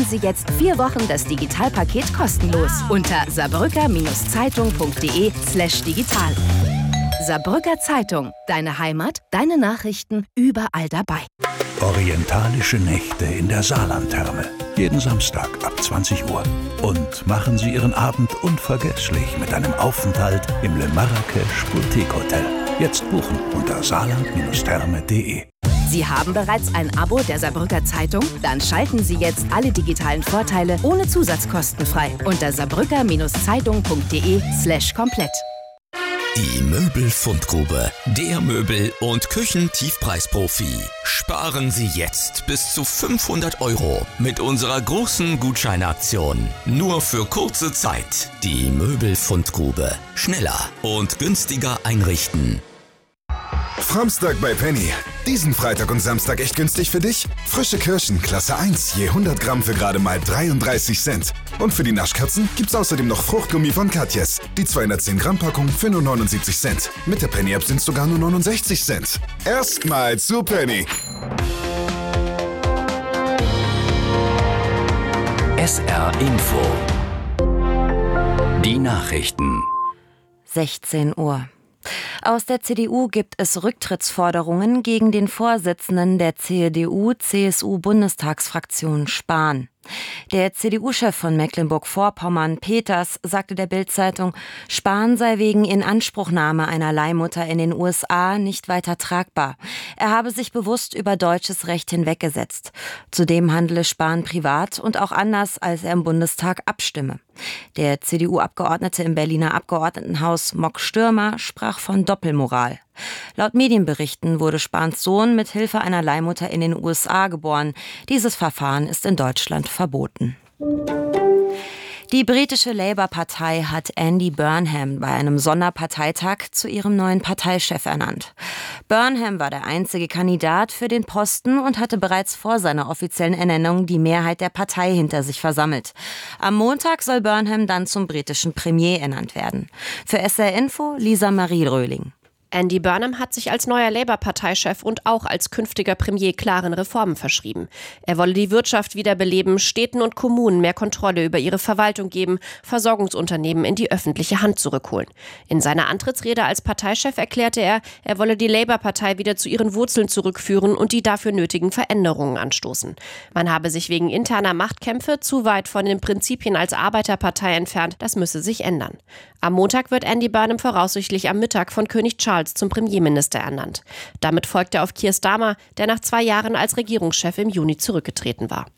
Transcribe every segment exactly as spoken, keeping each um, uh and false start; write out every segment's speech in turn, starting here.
Sie jetzt vier Wochen das Digitalpaket kostenlos unter saarbrücker-zeitung.de slash digital. Saarbrücker Zeitung. Deine Heimat, deine Nachrichten, überall dabei. Orientalische Nächte in der Saarlandtherme. Jeden Samstag ab zwanzig Uhr. Und machen Sie Ihren Abend unvergesslich mit einem Aufenthalt im Le Marrakech Boutique Hotel. Jetzt buchen unter saarland therme punkt de. Sie haben bereits ein Abo der Saarbrücker Zeitung? Dann schalten Sie jetzt alle digitalen Vorteile ohne Zusatzkosten frei unter saarbrücker-zeitung.de slash komplett. Die Möbelfundgrube, der Möbel- und Küchentiefpreisprofi. Sparen Sie jetzt bis zu fünfhundert Euro mit unserer großen Gutscheinaktion. Nur für kurze Zeit. Die Möbelfundgrube. Schneller und günstiger einrichten. Framstag bei Penny. Diesen Freitag und Samstag echt günstig für dich? Frische Kirschen, Klasse eins, je hundert Gramm für gerade mal dreiunddreißig Cent. Und für die Naschkatzen gibt's außerdem noch Fruchtgummi von Katjes. Die zweihundertzehn Gramm Packung für nur neunundsiebzig Cent. Mit der Penny-App sind's sogar nur neunundsechzig Cent. Erstmal zu Penny. S R Info. Die Nachrichten. sechzehn Uhr. Aus der C D U gibt es Rücktrittsforderungen gegen den Vorsitzenden der C D U-C S U-Bundestagsfraktion Spahn. Der C D U-Chef von Mecklenburg-Vorpommern, Peters, sagte der Bild-Zeitung, Spahn sei wegen Inanspruchnahme einer Leihmutter in den U S A nicht weiter tragbar. Er habe sich bewusst über deutsches Recht hinweggesetzt. Zudem handele Spahn privat und auch anders, als er im Bundestag abstimme. Der C D U-Abgeordnete im Berliner Abgeordnetenhaus Mock Stürmer sprach von Doppelmoral. Laut Medienberichten wurde Spahns Sohn mit Hilfe einer Leihmutter in den U S A geboren. Dieses Verfahren ist in Deutschland verboten. Die britische Labour-Partei hat Andy Burnham bei einem Sonderparteitag zu ihrem neuen Parteichef ernannt. Burnham war der einzige Kandidat für den Posten und hatte bereits vor seiner offiziellen Ernennung die Mehrheit der Partei hinter sich versammelt. Am Montag soll Burnham dann zum britischen Premier ernannt werden. Für S R Info Lisa Marie Röhling. Andy Burnham hat sich als neuer Labour-Parteichef und auch als künftiger Premier klaren Reformen verschrieben. Er wolle die Wirtschaft wiederbeleben, Städten und Kommunen mehr Kontrolle über ihre Verwaltung geben, Versorgungsunternehmen in die öffentliche Hand zurückholen. In seiner Antrittsrede als Parteichef erklärte er, er wolle die Labour-Partei wieder zu ihren Wurzeln zurückführen und die dafür nötigen Veränderungen anstoßen. Man habe sich wegen interner Machtkämpfe zu weit von den Prinzipien als Arbeiterpartei entfernt, das müsse sich ändern. Am Montag wird Andy Burnham voraussichtlich am Mittag von König Charles zum Premierminister ernannt. Damit folgt er auf Keir Starmer, der nach zwei Jahren als Regierungschef im Juni zurückgetreten war.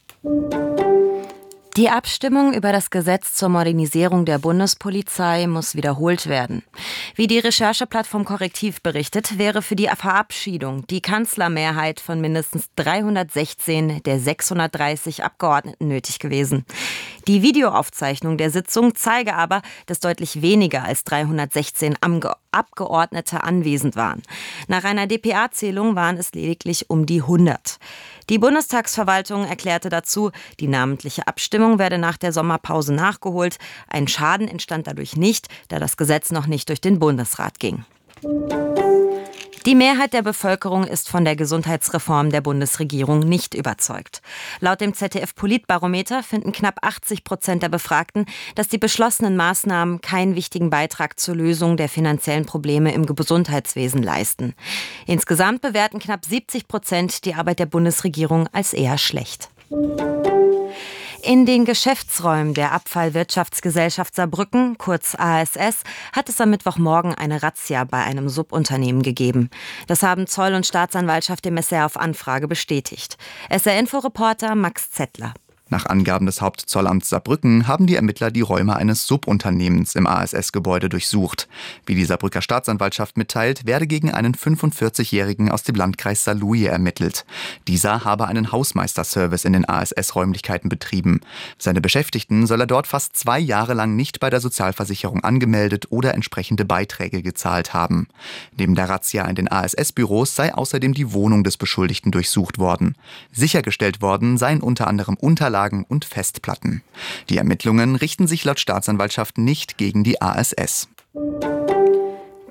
Die Abstimmung über das Gesetz zur Modernisierung der Bundespolizei muss wiederholt werden. Wie die Rechercheplattform Korrektiv berichtet, wäre für die Verabschiedung die Kanzlermehrheit von mindestens dreihundertsechzehn der sechshundertdreißig Abgeordneten nötig gewesen. Die Videoaufzeichnung der Sitzung zeige aber, dass deutlich weniger als dreihundertsechzehn Abgeordnete anwesend waren. Nach einer D P A-Zählung waren es lediglich um die hundert. Die Bundestagsverwaltung erklärte dazu, die namentliche Abstimmung werde nach der Sommerpause nachgeholt. Ein Schaden entstand dadurch nicht, da das Gesetz noch nicht durch den Bundesrat ging. Die Mehrheit der Bevölkerung ist von der Gesundheitsreform der Bundesregierung nicht überzeugt. Laut dem Z D F-Politbarometer finden knapp achtzig Prozent der Befragten, dass die beschlossenen Maßnahmen keinen wichtigen Beitrag zur Lösung der finanziellen Probleme im Gesundheitswesen leisten. Insgesamt bewerten knapp siebzig Prozent die Arbeit der Bundesregierung als eher schlecht. In den Geschäftsräumen der Abfallwirtschaftsgesellschaft Saarbrücken, kurz A S S, hat es am Mittwochmorgen eine Razzia bei einem Subunternehmen gegeben. Das haben Zoll und Staatsanwaltschaft dem S R auf Anfrage bestätigt. S R-Info-Reporter Max Zettler. Nach Angaben des Hauptzollamts Saarbrücken haben die Ermittler die Räume eines Subunternehmens im A S S-Gebäude durchsucht. Wie die Saarbrücker Staatsanwaltschaft mitteilt, werde gegen einen fünfundvierzigjährigen aus dem Landkreis Saarlouis ermittelt. Dieser habe einen Hausmeisterservice in den A S S-Räumlichkeiten betrieben. Seine Beschäftigten soll er dort fast zwei Jahre lang nicht bei der Sozialversicherung angemeldet oder entsprechende Beiträge gezahlt haben. Neben der Razzia in den A S S-Büros sei außerdem die Wohnung des Beschuldigten durchsucht worden. Sichergestellt worden seien unter anderem Unterlagen und Festplatten. Die Ermittlungen richten sich laut Staatsanwaltschaft nicht gegen die A S S.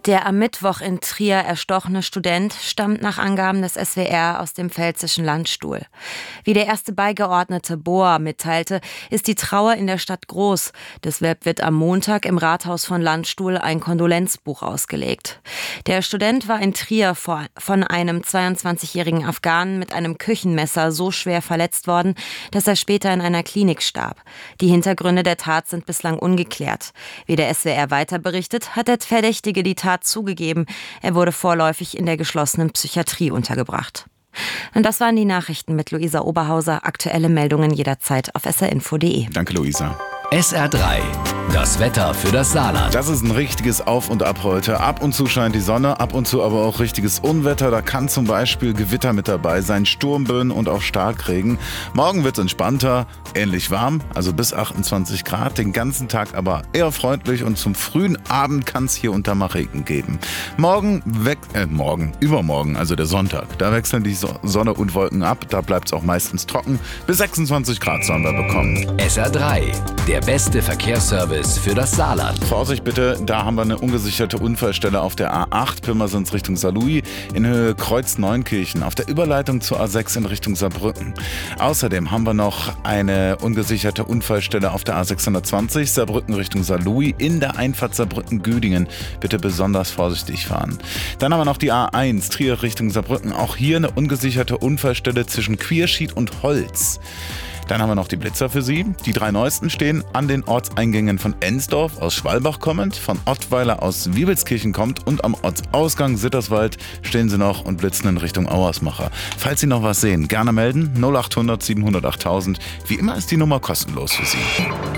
Der am Mittwoch in Trier erstochene Student stammt nach Angaben des S W R aus dem pfälzischen Landstuhl. Wie der erste Beigeordnete Bohr mitteilte, ist die Trauer in der Stadt groß. Deshalb wird am Montag im Rathaus von Landstuhl ein Kondolenzbuch ausgelegt. Der Student war in Trier von einem zweiundzwanzigjährigen Afghanen mit einem Küchenmesser so schwer verletzt worden, dass er später in einer Klinik starb. Die Hintergründe der Tat sind bislang ungeklärt. Wie der S W R weiter berichtet, hat der Verdächtige die Tat zugegeben. Er wurde vorläufig in der geschlossenen Psychiatrie untergebracht. Und das waren die Nachrichten mit Luisa Oberhauser. Aktuelle Meldungen jederzeit auf s r info punkt d e. Danke, Luisa. S R drei. Das Wetter für das Saarland. Das ist ein richtiges Auf und Ab heute. Ab und zu scheint die Sonne, ab und zu aber auch richtiges Unwetter. Da kann zum Beispiel Gewitter mit dabei sein, Sturmböen und auch Starkregen. Morgen wird es entspannter, ähnlich warm, also bis achtundzwanzig Grad. Den ganzen Tag aber eher freundlich und zum frühen Abend kann es hier und da mal Regen geben. Morgen, weg, äh, morgen, übermorgen, also der Sonntag, da wechseln die Sonne und Wolken ab. Da bleibt es auch meistens trocken. Bis sechsundzwanzig Grad sollen wir bekommen. S R drei. Der beste Verkehrsservice für das Saarland. Vorsicht bitte, da haben wir eine ungesicherte Unfallstelle auf der A acht, Pirmasens Richtung Saarlouis, in Höhe Kreuz Neunkirchen, auf der Überleitung zur A sechs in Richtung Saarbrücken. Außerdem haben wir noch eine ungesicherte Unfallstelle auf der A sechshundertzwanzig, Saarbrücken Richtung Saarlouis, in der Einfahrt Saarbrücken-Güdingen. Bitte besonders vorsichtig fahren. Dann haben wir noch die A eins, Trier Richtung Saarbrücken, auch hier eine ungesicherte Unfallstelle zwischen Quierschied und Holz. Dann haben wir noch die Blitzer für Sie. Die drei neuesten stehen an den Ortseingängen von Ensdorf aus Schwalbach kommend, von Ottweiler aus Wiebelskirchen kommt und am Ortsausgang Sitterswald stehen sie noch und blitzen in Richtung Auersmacher. Falls Sie noch was sehen, gerne melden. null achthundert siebenhundert achttausend. Wie immer ist die Nummer kostenlos für Sie.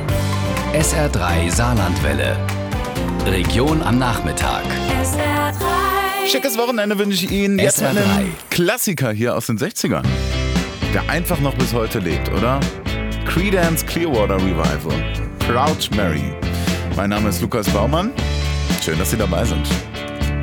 S R drei Saarlandwelle. Region am Nachmittag. S R drei. Schickes Wochenende wünsche ich Ihnen. Jetzt S R drei. einen Klassiker hier aus den sechzigern. Der einfach noch bis heute lebt, oder? Creedence Clearwater Revival. Proud Mary. Mein Name ist Lukas Baumann. Schön, dass Sie dabei sind.